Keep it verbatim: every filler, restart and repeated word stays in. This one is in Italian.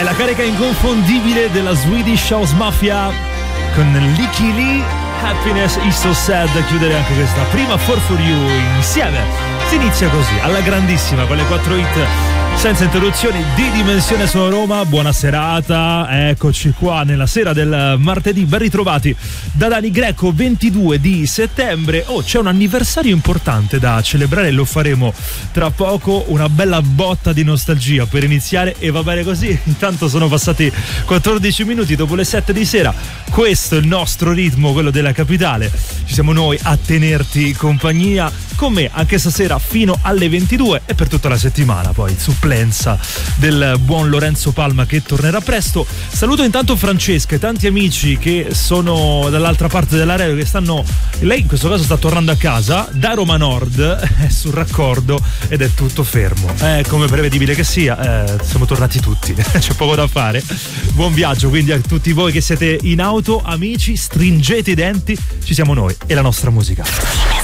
la carica inconfondibile della Swedish House Mafia con Licky Lee, Happiness is so sad, a chiudere anche questa prima four for you insieme. Si inizia così, alla grandissima, con le quattro hit senza interruzioni di Dimensione Sono Roma. Buona serata, eccoci qua nella sera del martedì, ben ritrovati da Dani Greco. Ventidue di settembre. Oh, c'è un anniversario importante da celebrare, lo faremo tra poco, una bella botta di nostalgia per iniziare, e va bene così. Intanto sono passati quattordici minuti dopo le sette di sera. Questo è il nostro ritmo, quello della capitale. Ci siamo noi a tenerti compagnia, con me anche stasera fino alle ventidue, e per tutta la settimana poi supplenza del buon Lorenzo Palma, che tornerà presto. Saluto intanto Francesca e tanti amici che sono dall'altra parte dell'aereo, che stanno, lei in questo caso sta tornando a casa da Roma Nord, è sul raccordo ed è tutto fermo, eh, come prevedibile che sia. Eh, siamo tornati tutti, c'è poco da fare. Buon viaggio quindi a tutti voi che siete in auto. Amici, stringete i denti, ci siamo noi e la nostra musica.